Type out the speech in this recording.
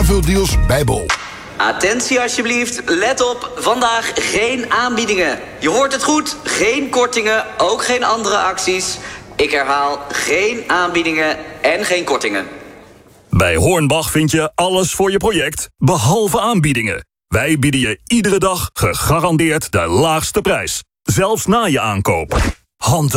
aanvuldeals bij Bol. Attentie alsjeblieft, let op, vandaag geen aanbiedingen. Je hoort het goed, geen kortingen, ook geen andere acties. Ik herhaal, geen aanbiedingen en geen kortingen. Bij Hornbach vind je alles voor je project, behalve aanbiedingen. Wij bieden je iedere dag gegarandeerd de laagste prijs. Zelfs na je aankoop. Hand